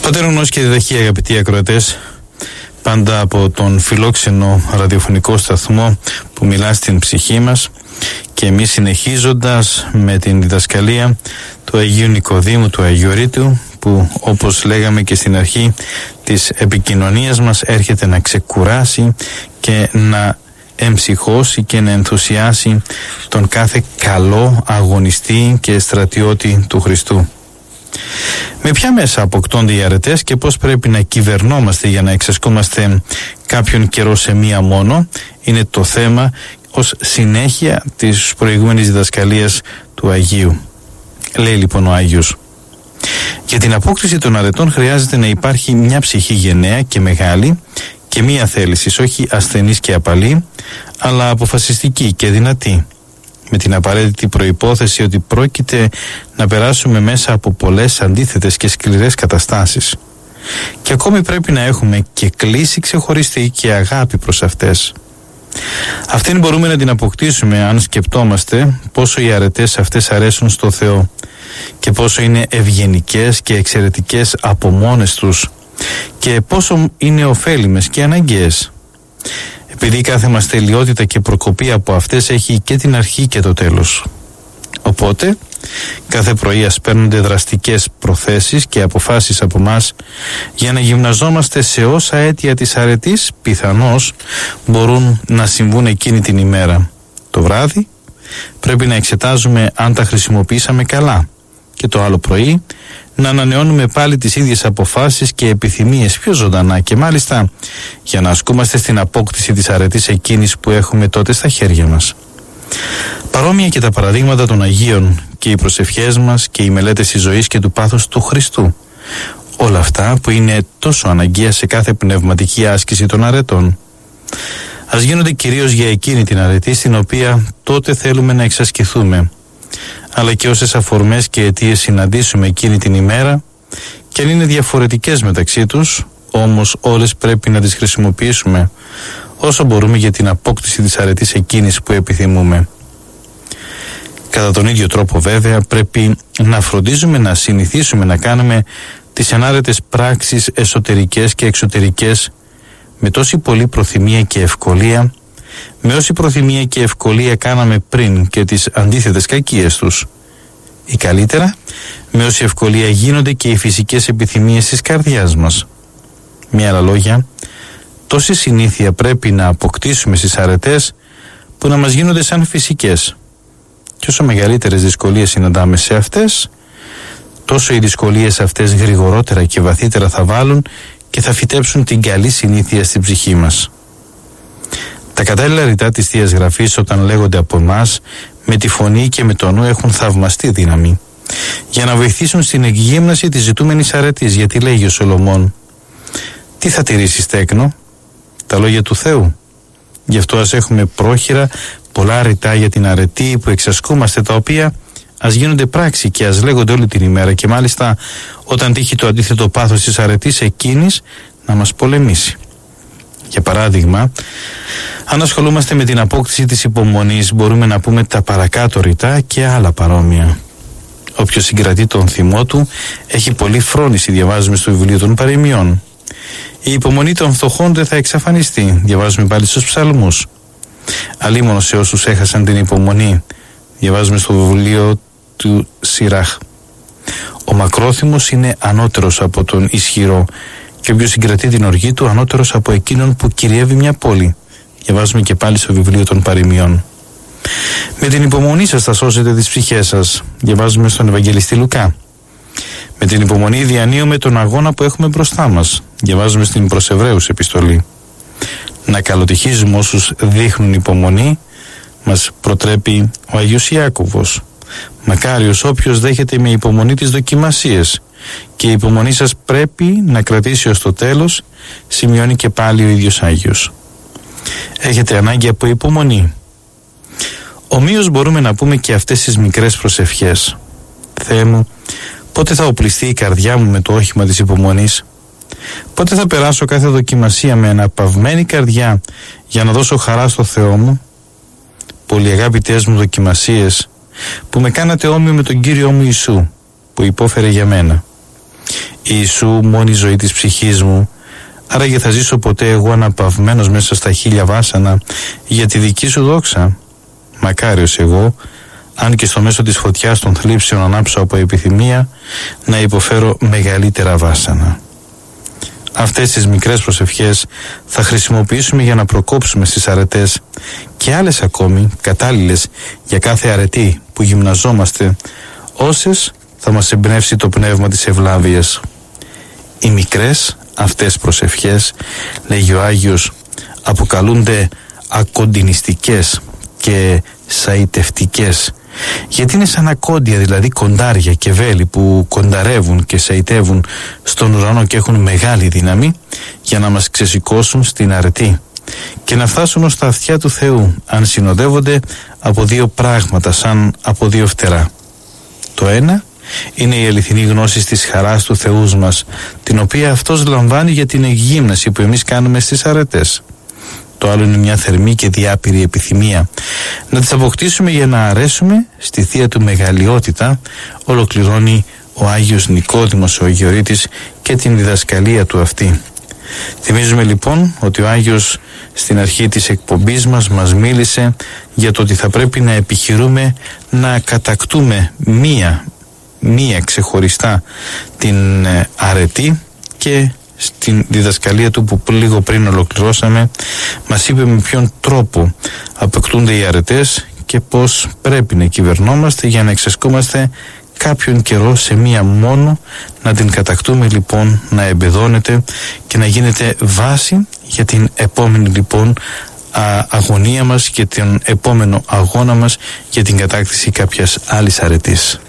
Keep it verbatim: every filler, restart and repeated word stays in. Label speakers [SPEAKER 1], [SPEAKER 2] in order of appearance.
[SPEAKER 1] Πατέρ και διδαχή, αγαπητοί ακροατές, πάντα από τον φιλόξενο ραδιοφωνικό σταθμό που μιλά στην ψυχή μας, και εμείς συνεχίζοντας με την διδασκαλία του Αγίου Νικοδήμου, του Αγιορείτου, που όπως λέγαμε και στην αρχή της επικοινωνίας μας έρχεται να ξεκουράσει και να εμψυχώσει και να ενθουσιάσει τον κάθε καλό αγωνιστή και στρατιώτη του Χριστού. Με ποια μέσα αποκτώνται οι αρετές και πώς πρέπει να κυβερνόμαστε για να εξασκούμαστε κάποιον καιρό σε μία μόνο, είναι το θέμα ως συνέχεια της προηγούμενης διδασκαλίας του Αγίου. Λέει λοιπόν ο Άγιος: για την απόκτηση των αρετών χρειάζεται να υπάρχει μια ψυχή γενναία και μεγάλη και μία θέληση, όχι ασθενής και απαλή, αλλά αποφασιστική και δυνατή, με την απαραίτητη προϋπόθεση ότι πρόκειται να περάσουμε μέσα από πολλές αντίθετες και σκληρές καταστάσεις. Και ακόμη πρέπει να έχουμε και κλίση ξεχωριστή και αγάπη προς αυτές. Αυτήν μπορούμε να την αποκτήσουμε αν σκεπτόμαστε πόσο οι αρετές αυτές αρέσουν στο Θεό και πόσο είναι ευγενικές και εξαιρετικές από μόνες τους και πόσο είναι ωφέλιμες και αναγκαίες. Επειδή κάθε μας τελειότητα και προκοπή από αυτές έχει και την αρχή και το τέλος. Οπότε, κάθε πρωί ας παίρνονται δραστικές προθέσεις και αποφάσεις από μας για να γυμναζόμαστε σε όσα αίτια της αρετής πιθανώς μπορούν να συμβούν εκείνη την ημέρα. Το βράδυ πρέπει να εξετάζουμε αν τα χρησιμοποιήσαμε καλά και το άλλο πρωί να ανανεώνουμε πάλι τις ίδιες αποφάσεις και επιθυμίες πιο ζωντανά και μάλιστα για να ασκούμαστε στην απόκτηση της αρετής εκείνης που έχουμε τότε στα χέρια μας. Παρόμοια και τα παραδείγματα των Αγίων και οι προσευχές μας και οι μελέτες της ζωής και του πάθους του Χριστού. Όλα αυτά που είναι τόσο αναγκαία σε κάθε πνευματική άσκηση των αρετών. Ας γίνονται κυρίως για εκείνη την αρετή στην οποία τότε θέλουμε να εξασκηθούμε, αλλά και όσες αφορμές και αιτίες συναντήσουμε εκείνη την ημέρα, και αν είναι διαφορετικές μεταξύ τους, όμως όλες πρέπει να τις χρησιμοποιήσουμε όσο μπορούμε για την απόκτηση της αρετής εκείνης που επιθυμούμε. Κατά τον ίδιο τρόπο βέβαια πρέπει να φροντίζουμε να συνηθίσουμε να κάνουμε τις ανάρετες πράξεις εσωτερικές και εξωτερικές με τόση πολύ προθυμία και ευκολία, με όση προθυμία και ευκολία κάναμε πριν και τις αντίθετες κακίες τους, ή καλύτερα με όση ευκολία γίνονται και οι φυσικές επιθυμίες της καρδιάς μας. Με άλλα λόγια, τόση συνήθεια πρέπει να αποκτήσουμε στις αρετές που να μας γίνονται σαν φυσικές, και όσο μεγαλύτερες δυσκολίες συναντάμε σε αυτές, τόσο οι δυσκολίες αυτές γρηγορότερα και βαθύτερα θα βάλουν και θα φυτέψουν την καλή συνήθεια στην ψυχή μας. Τα κατάλληλα ρητά της Θείας Γραφής, όταν λέγονται από εμάς, με τη φωνή και με το νου έχουν θαυμαστή δύναμη για να βοηθήσουν στην εκγύμναση της ζητούμενης αρετής, γιατί λέγει ο Σολομών: τι θα τηρήσεις, τέκνο? Τα λόγια του Θεού. Γι' αυτό ας έχουμε πρόχειρα πολλά ρητά για την αρετή που εξασκούμαστε, τα οποία ας γίνονται πράξη και ας λέγονται όλη την ημέρα, και μάλιστα όταν τύχει το αντίθετο πάθος της αρετής εκείνης να μας πολεμήσει. Για παράδειγμα, αν ασχολούμαστε με την απόκτηση της υπομονής, μπορούμε να πούμε τα παρακάτω ρητά και άλλα παρόμοια. Όποιος συγκρατεί τον θυμό του έχει πολλή φρόνηση, διαβάζουμε στο βιβλίο των Παροιμιών. Η υπομονή των φτωχών δεν θα εξαφανιστεί, διαβάζουμε πάλι στους Ψαλμούς. Αλίμονο σε όσους έχασαν την υπομονή, διαβάζουμε στο βιβλίο του Σιράχ. Ο μακρόθυμος είναι ανώτερος από τον ισχυρό, και όποιος συγκρατεί την οργή του ανώτερος από εκείνον που κυριεύει μια πόλη, διαβάζουμε και πάλι στο βιβλίο των Παροιμιών. Με την υπομονή σας θα σώσετε τις ψυχές σας, διαβάζουμε στον Ευαγγελιστή Λουκά. Με την υπομονή διανύουμε τον αγώνα που έχουμε μπροστά μας, διαβάζουμε στην προς Εβραίους επιστολή. Να καλοτυχίζουμε όσους δείχνουν υπομονή, μας προτρέπει ο Αγίος Ιάκωβος. Μακάριος όποιος δέχεται με υπομονή τις δοκιμασίες, και η υπομονή σας πρέπει να κρατήσει ως το τέλος, σημειώνει και πάλι ο ίδιος Άγιος. Έχετε ανάγκη από υπομονή. Ομοίως μπορούμε να πούμε και αυτές τις μικρές προσευχές. Θεέ μου, πότε θα οπλιστεί η καρδιά μου με το όχημα της υπομονής? Πότε θα περάσω κάθε δοκιμασία με αναπαυμένη καρδιά για να δώσω χαρά στο Θεό μου? Πολύ αγάπητές μου δοκιμασίες που με κάνατε όμοιο με τον Κύριό μου Ιησού, που υπόφερε για μένα. Ιησού, μόνη ζωή της ψυχής μου, άραγε θα ζήσω ποτέ εγώ αναπαυμένος μέσα στα χίλια βάσανα για τη δική σου δόξα? Μακάριος εγώ, αν και στο μέσο της φωτιάς των θλίψεων ανάψω από επιθυμία, να υποφέρω μεγαλύτερα βάσανα. Αυτές τις μικρές προσευχές θα χρησιμοποιήσουμε για να προκόψουμε στις αρετές και άλλες ακόμη κατάλληλες για κάθε αρετή που γυμναζόμαστε, όσες θα μας εμπνεύσει το πνεύμα της ευλάβειας. Οι μικρές αυτές προσευχές, λέγει ο Άγιος, αποκαλούνται ακοντινιστικές και σαϊτευτικές, γιατί είναι σαν ακόντια, δηλαδή κοντάρια και βέλη που κονταρεύουν και σαϊτεύουν στον ουρανό και έχουν μεγάλη δύναμη για να μας ξεσηκώσουν στην αρετή και να φτάσουν ως τα αυτιά του Θεού, αν συνοδεύονται από δύο πράγματα σαν από δύο φτερά. Το ένα είναι η αληθινή γνώση της χαράς του Θεού μας, την οποία Αυτός λαμβάνει για την εκγύμναση που εμείς κάνουμε στις αρετές. Το άλλο είναι μια θερμή και διάπειρη επιθυμία να τις αποκτήσουμε για να αρέσουμε στη Θεία Του μεγαλειότητα, ολοκληρώνει ο Άγιος Νικόδημος ο Αγιορείτης και την διδασκαλία του αυτή. Θυμίζουμε λοιπόν ότι ο Άγιος στην αρχή της εκπομπής μας μας μίλησε για το ότι θα πρέπει να επιχειρούμε να κατακτούμε μία, μία ξεχωριστά την ε, αρετή, και στην διδασκαλία του που λίγο πριν ολοκληρώσαμε μας είπε με ποιον τρόπο αποκτούνται οι αρετές και πώς πρέπει να κυβερνόμαστε για να εξασκόμαστε κάποιον καιρό σε μία μόνο, να την κατακτούμε λοιπόν, να εμπεδώνεται και να γίνεται βάση για την επόμενη λοιπόν α, αγωνία μας και τον επόμενο αγώνα μας για την κατάκτηση κάποιας άλλης αρετής.